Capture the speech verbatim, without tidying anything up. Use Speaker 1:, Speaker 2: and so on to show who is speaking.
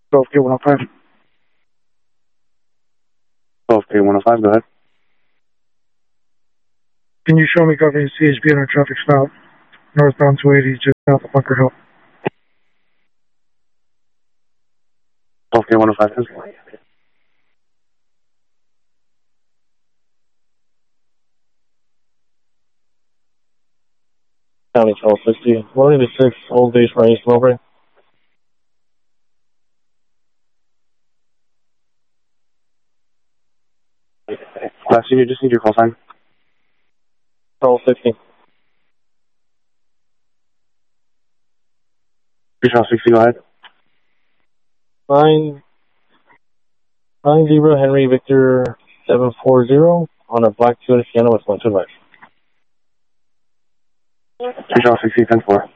Speaker 1: twelve K one oh five.
Speaker 2: twelve K one oh five, go ahead.
Speaker 1: Can you show me covering C H B on a traffic stop, northbound two eighty, just south of Bunker Hill?
Speaker 2: twelve K one oh five, ten.
Speaker 3: County twelve sixty, loading to six, Old Base Range, Mowbray.
Speaker 2: Last unit, just need your call sign.
Speaker 3: twelve sixty.
Speaker 2: twelve sixty, go ahead.
Speaker 3: Nine, nine zero Henry Victor seven four zero on a black Toyota Sienna with one two lights.
Speaker 2: twelve sixty, ten four.